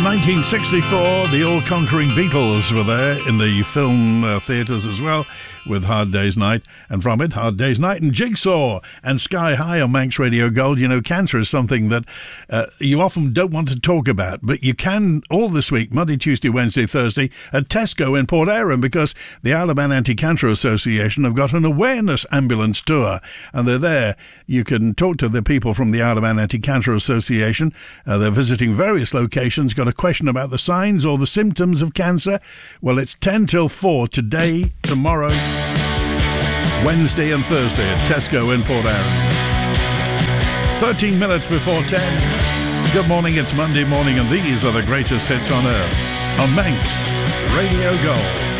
In 1964, the all-conquering Beatles were there in the film theatres as well, with Hard Day's Night, and from it, Hard Day's Night and Jigsaw and Sky High on Manx Radio Gold. You know, cancer is something that you often don't want to talk about, but you can all this week, Monday, Tuesday, Wednesday, Thursday, at Tesco in Port Erin, because the Isle of Man Anti-Cancer Association have got an awareness ambulance tour, and they're there. You can talk to the people from the Isle of Man Anti-Cancer Association. They're visiting various locations. Got a question about the signs or the symptoms of cancer? Well, it's 10 till 4 today, tomorrow, Wednesday and Thursday at Tesco in Port Erin. 13 minutes before 10. Good morning, it's Monday morning, and these are the greatest hits on earth on Manx Radio Gold.